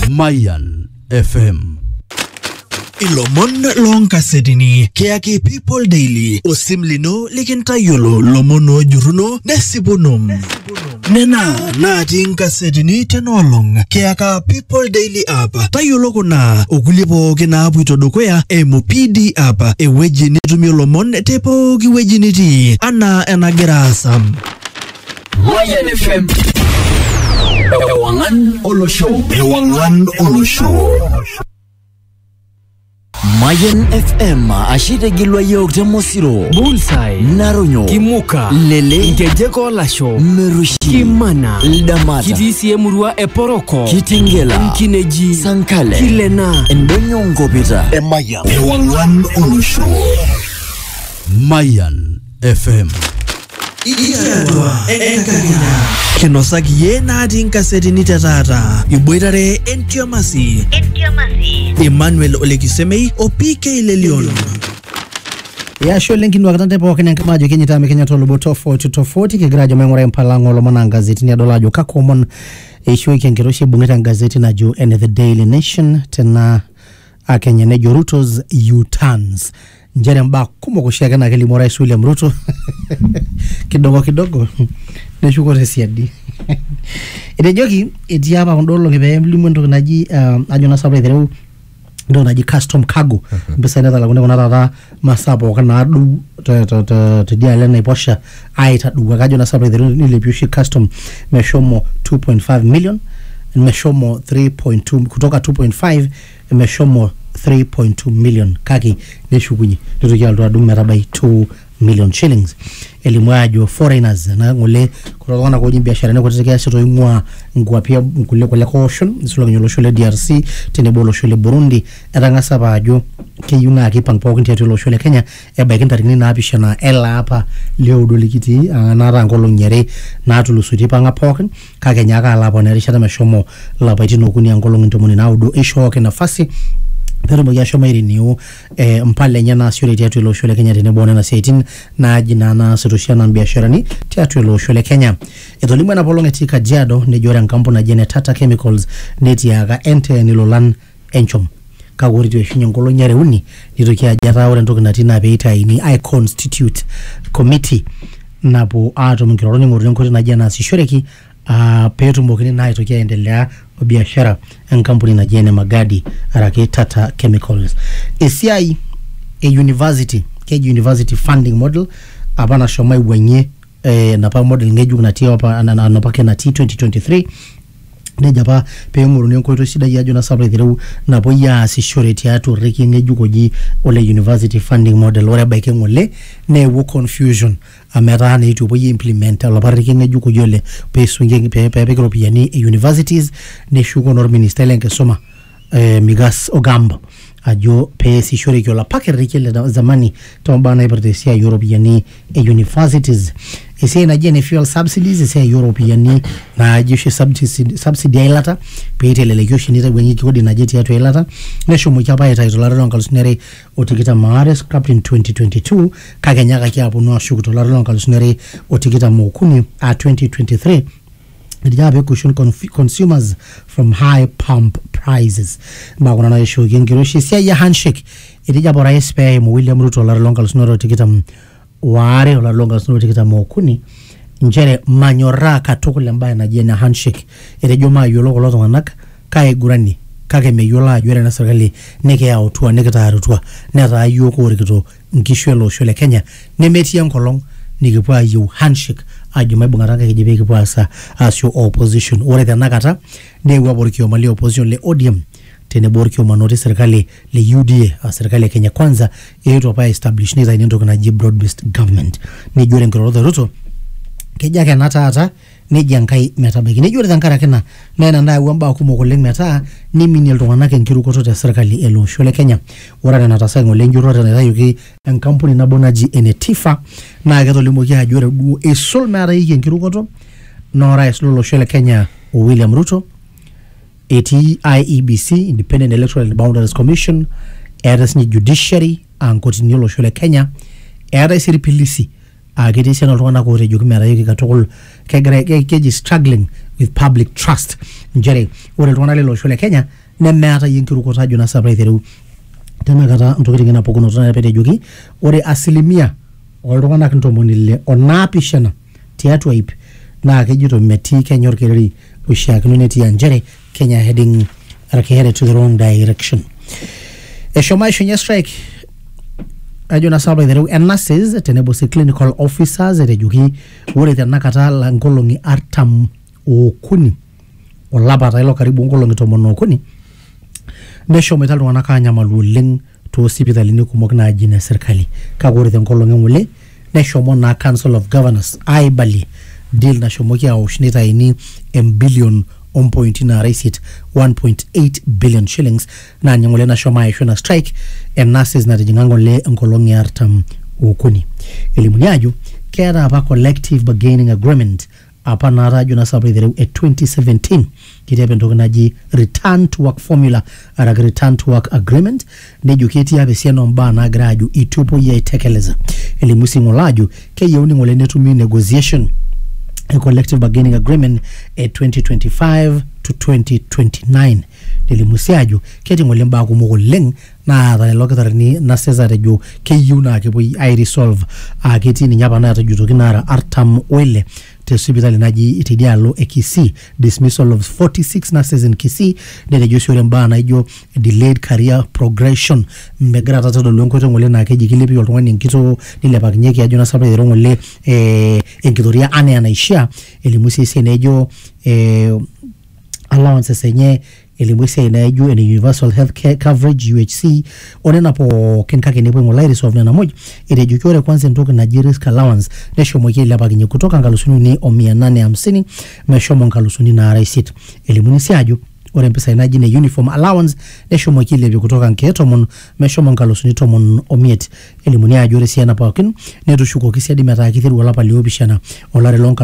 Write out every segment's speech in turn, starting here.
Mayan FM. Ilomon long kasetini Keaki People Daily Osimlino likintayolo lomono juruno nesibunum Nena nating kasetini tenolong Keaka People Daily app tayolo kuna okulipo kina apuito dukwea MPD app eweji nitumio lomon tepo kiweji niti ana enagira asam Mayan FM Ewangan Olosho Mayan FM ashite gilwa yok temosiro Bullseye Naronyo Kimuka Lele Ngejeko Lasho Merushi Kimana Ldamata Kitisi Emurua Eporoko Kitingela Mkineji Sankale Kilena Endonyo Ngopita Mayan Ewangan Olosho Mayan FM. Iyadwa enkakina Kinosaki ye nating kasetini tatata Iboitare Entiomasi Emmanuel Olekisemei o PK Lelion Ya shole nkinu wakatante pa wakene nkamajo kenyitame Kenya tolubo tofauti kigirajo mengore mpalango lomana ngazeti ni adolajo kakomon ishuwe kenkiroshi bungeta ngazeti na jo and the Daily Nation tena Kenya nejo Ruto's U-turns njere mba kumo kushia na keli Rais William Ruto kidogo neshuko siadi idejoki etiapa ndolo ngebe mlimwendo naji ajona sabra idheru ndo naji custom cargo mbesa nda la kuna tata masapo kana adu to dia lena iposha aita duga kajona sabra idheru nilepiushi custom meshomo 2.5 million meshomo 3.2 kutoka 2.5 meshomo 3.2 million kaki neshukunyi ndio ndo adu merabai 2 million shillings elimwajo foreigners na ngule kutoka kwa biashara ne kutetea sito imwa ngwa pia ngule kwa caution isolo nyolo shole DRC tenebolo shole Burundi erangasa bajo ke yuna akipang pokinti atolo shole Kenya ebakinta ringini na apishana ela hapa leo dolikiti na rangolo nyere na atulusuti panga pokin ka Kenya ka lapo na rishata meshomo la baitino kuni angolo ntomoni na udo isho ke nafasi pero moja shoma iriniu mpale nyana security yetu ilo shule Kenya tenebona na 18 na jina na sitoshana biashara ni teatu ilo shule Kenya edolimwe na polonge tika jado ne jora nkampo na jene Tata Chemicals neti yaga ente nilolan enchom kagori tu eshinyo ngolo nyare uni nitokia jara ore ntoki natina beita ini I constitute committee napo ato mkiroroni ngoroni nkoti na jana sishoreki petu mbokini na itokia endelea biashara kampuni na jene Magadi arake Tata Chemicals ECI university funding model abana shomai wenye na pa model ngeju na tia hapa na pake na T2023 nejapa pe nguruni ko to shida yajo na sabra dhiru na boya security atu reki ngeju koji ole university funding model ore ba kengole ne wo confusion amera na itu boya implement la bariki ngeju koji ole pe sunge pe gropia ni universities ne shugo nor minister lenke soma Migas Ogambo ajo pe security la pake reki le zamani tombana ipertesia European universities ese na jene fuel subsidies ese European na jishe subsidy ilata peite lele yoshi nita gwenyi kodi na jeti yatu ilata nesho mwichapa ya taito laro lonkalusinere otikita maare scrapped in 2022 kakenyaka kia punua shukuto laro lonkalusinere otikita mokuni 2023 Dijabe cushion consumers from high pump prices. Magona na isho gengiroshi siya ya handshake. Dijabe rais pe William Ruto la longa snoro tikita ware la longa snoro tikita mokuni. Njere manyora katokule mbaya na jena handshake. Joma yolo loto nganak kai gurani kake meyola jwere na serikali neke ya utua neke taharutua neta yoko rikito nkishwelo shole Kenya nemeti ya nkolong nikipua yu handshake ajuma bungaranga kijibe kipua sa asyo opposition ore tenakata newa borikio mali opposition le ODM tene borikio manoti serikali le UDA serikali Kenya kwanza yeto pa establish neza inendo kana broad based government ni jure ngoro Ruto keja kana tata ni jankai metabaki ni jure dankara kena nena na wamba kumo koleng meta ni minil tongana ken kiruko to serikali elo shole Kenya ora na tasa ngole njuro na yuki en company na bonaji enetifa na gato limoki ajure du esol mara yiki kiruko to no rais lo shole Kenya William Ruto IEBC Independent Electoral and Boundaries Commission eras ni judiciary an continue lo shole Kenya eras ripilisi agedisi na tona ko rejo kimera yiki katokol keji struggling with public trust. Njere ore iltung'anak lele osho le Kenya nemeeta enkirukoto ajo na sabra aiteru tenakata ntokitin napukunoto napetejoki ore asilimia oltung'anak 67 tiatua ip naa kejito metii Kenya orkereri oshiakino netii njere Kenya heading to the wrong direction. Eshomo aishunye strike ajo na sabra aiteru nurses tenebo si clinical officers etejoki ore tenakata la nkolong'i 43 olapa tailo karibu nkolong'i 13 neshomo iltung'anak anyamalu oleng toosipitalini kumok naaji ne serikali kake ore tenkolong eng'ole neshomo na Council of Governors aibali deal nashomoki awosh nitaini billion .8 1.8 billion shillings na nyang'ole nashomo aisho na strike nurses natijing'a ng'ole enkolong'i 43 elimuni ajo keeta apa collective bargaining agreement apa narajo na sabra aiteru 2017 kitepe entoki naji return to work formula araki return to work agreement nejo ketii apa esiana mbaa naagira ajo itupo aitekeleza elimu sing'ola ajo keyieuni ng'ole netumi negotiation a collective bargaining agreement 2025 to 2029 elimu siajo ketii ng'ole mbaa kumok oleng naata lelo kitarrini naseza tejo keyieu naa kepuoi ai-resolve ketii ninye apa naatajutoki nara artam oile te hospitali naji itidialo Kisii dismissal of 46 nurses in Kisii netejo sore mbaa naijo delayed career progression megira tatodolu enkoitoi ng'ole naa keji kilepi oltung'ani enkito nilepakinyeki ajo na sabra aiteru ng'ole enkitoria ane anaishia elimu sii nejo allowances enye elimu esiai naijo universal health care coverage UHC onena pookin kake nepuo ng'olai resolve nena moj etejoki ore kwanza entoki naji risk allowance neshomoki ailepakinye kutoka 850 meshomo 800 elimu sii ajo ore mpisai naji ne uniform allowance neshomoki ailepie kutoka 10 meshomo 15 elimu ajo ore siana pookin netushukoki siadi metaa kiteru olapa liopishana olari lo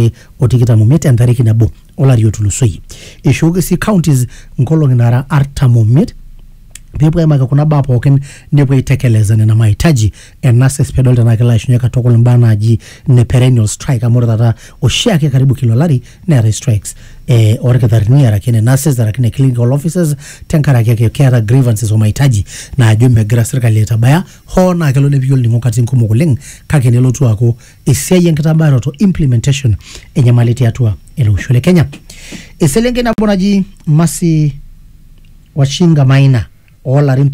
2025 entariki nabo olari otulusoyie ishoki si counties nkolong'i nara 45 peepuo aimaki kuna baa pookin nepuo aitekeleza nena mahitaji nurses pedol tenaa kelo aishunye katukul mbaa naaji ne perennial strike amu ore taata oshiake karibu kila olari neeta strikes orkitarrini araki ne nurses araki ne clinical officers tenkaraki ake keeta grievances o mahitaji naajo megira serikali aitabaya hoo naa kelo nepiki olning'o katitin kumok oleng kake nelotu aaku esiai enkitabayaroto implementation enyamali tiatua ele osho le Kenya. Eselenkei nabo naji Mercy Wachinga Maina olarin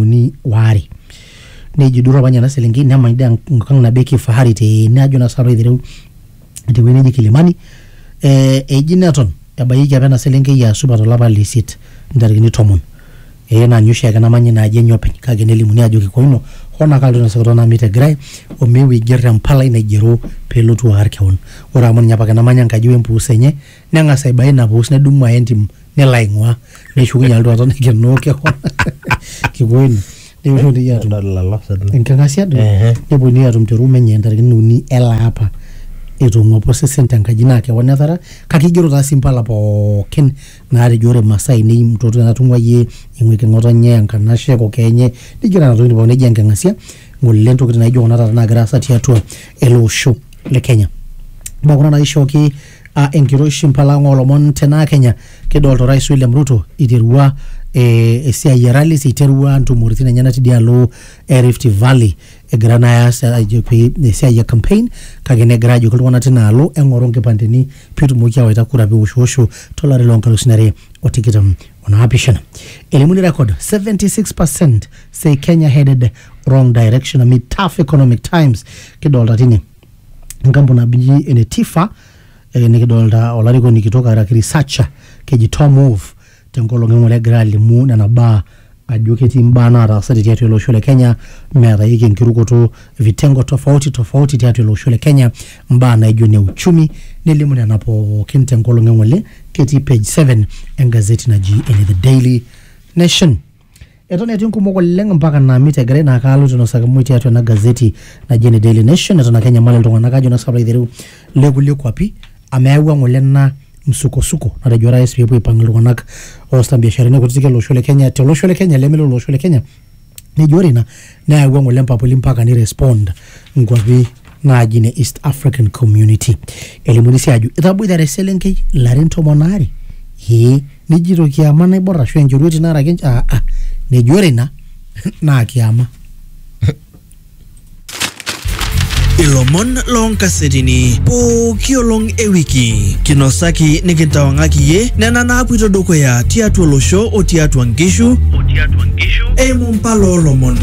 32 nejiduro abanya selenkei namaida nkang na beki fahari te najo na sabra aiteru teweneji Kilimani ejineton ebayiki apa na selenkei ya supa tolapa lisit ntarikini 10 na nyusha kana manye na aje nyopeny kake nelimuni ajo kikoino hona kaldo na sekretona mitegrai o mewi gerra mpala ina jero pelotu arkewon ora amon nyapa kana manya nkajiwe mpusenye nenga saibai na pus na dumu ayentim nelaingwa neshukunya aldo atone kenoke kikoino newo ndi ya ndalala sadna enkangasia do neboni atum terume nyendarikini uni ela hapa etungo processing tankajina ke wonethara kakigiro ta simpala pookin naare jore Masai ni mtoto natungwa ye ingweke ngotanye nkanashe ko kenye digira na tondi bone jenge ngasia ngolento kitina ijo onata na grasa tiatua elosho le Kenya bakuna na ishoki enkiroshi mpala ngolomon tena Kenya kidolto Rais William Ruto itirua esiai rally iterua ntumuritina nyana tidialo Rift Valley egrana ya esiai ya campaign kagene grajo kulwana tena alo engoro nkipandeni pitumuki awaita kura be ushosho tolari lo 2025 elimuni record 76% say Kenya headed wrong direction amid tough economic times kidolta tini ngambo na biji enetifa nikidolta olariko nikitoka ra researcher keji move tenkolonge ngole grali mu na ba ajoke timbana arasati tiatu lo shule Kenya mera yiki nkirukoto vitengo tofauti tiatu lo shule Kenya mbana ijo ne uchumi nelimu na napo kinte nkolonge ngole keti page 7 engazeti na G in the Daily Nation etone atunku moko lenga mpaka na mitegre na kalu tunosakamu tiatu na gazeti na G in the Daily Nation etona Kenya male ntongana kajo na sabra itheru legule kwapi ameawa ngole na msuko na rejora rais pia ipangilo konak osta biashara ne kutike lo shule Kenya te lo shule Kenya lemelo lo shule Kenya ni jorina na ngwango lempa poli mpaka ni respond ngwabi naaji ne East African Community. Elimuni sii ajo etaboitare eselenkei larin 12 nijito kiama naibor ashu enchorueti naraki nejo ore ina naa kiama. Ilomon loonkasetini pooki olong ewiki kinosaki nikintawang'aki ye nena naapuito dukuya tiatua olosho o tiatua nkishu eimu mpala oolomon.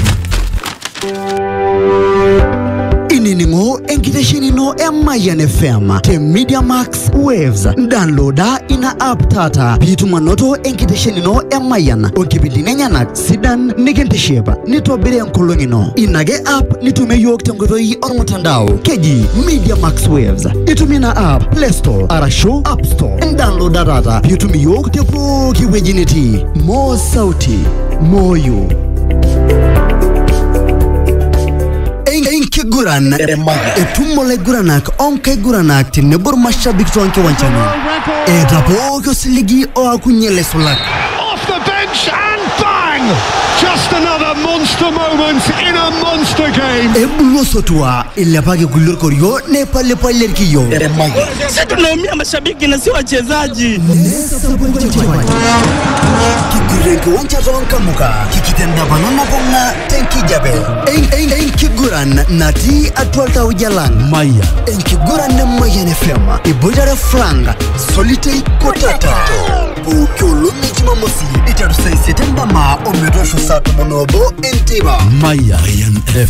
Inining'o enkiteshenino Mayan FM te Media Max Waves. Downloada ina app tata piitum anoto enkiteshenino Mayan onkipindini enyenak sidan nikintiship nitobiri enkolong' ino. Inake app nitumie yiok tenkoitoi ormutandao keji Media Max Waves. Itumie ina app Play Store arashu App Store. Downloada tata piitum yiok te pooki wueji nitii. Mo sauti, moyo. Enkiguran etumo laiguranak onkiguranak tenebo mashabik toonkiwanjani etapoki osiligi oakunye lesulak. Off the bench and bang! Just another monster moment in a monster game. Ebulu sotua ilepaki kulir koryo nepale kiyo. Sisi tunaumia mashabiki na si wachezaji. Kigurenki wanja tonkamuka kikitenda banana bonga tenkijabe. Enkiguran nati atwalta ujalan Maya. Enkiguran ne Mayan FM ibojare franga solitei kotata Bukulu Jumamosi itarusa 7 ometosho saa 10 entiba Mayan FM.